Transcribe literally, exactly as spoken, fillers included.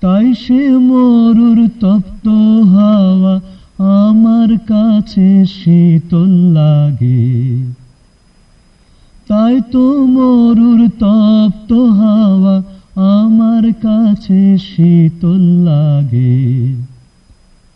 তাই সে মরুর তপ্ত হাওয়া আমার কাছে শীতল লাগে। তাই তো মরুর তপ্ত হাওয়া আমার কাছে শীতল লাগে।